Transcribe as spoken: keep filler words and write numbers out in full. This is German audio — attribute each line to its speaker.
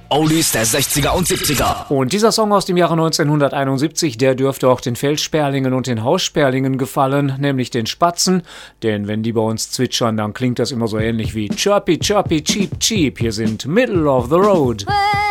Speaker 1: Oldies der sechziger und siebziger.
Speaker 2: Und dieser Song aus dem Jahre neunzehnhunderteinundsiebzig, der dürfte auch den Feldsperlingen und den Haussperlingen gefallen, nämlich den Spatzen. Denn wenn die bei uns zwitschern, dann klingt das immer so ähnlich wie Chirpy, Chirpy, Cheep, Cheep. Hier sind Middle of the Road.